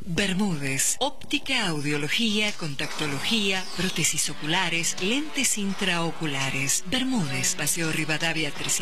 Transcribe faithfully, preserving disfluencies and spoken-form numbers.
Bermúdez, óptica, audiología, contactología, prótesis oculares, lentes intraoculares. Bermúdez, Paseo Rivadavia trescientos